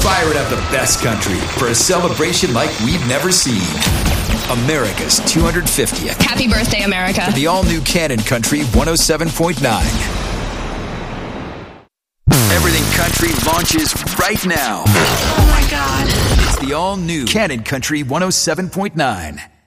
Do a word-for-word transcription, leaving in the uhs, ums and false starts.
Firing up the best country for a celebration like we've never seen. America's two hundred fiftieth. Happy birthday, America. The all-new Cannon Country one oh seven point nine. Everything Country launches right now. Oh, my God. It's the all-new Cannon Country one oh seven point nine.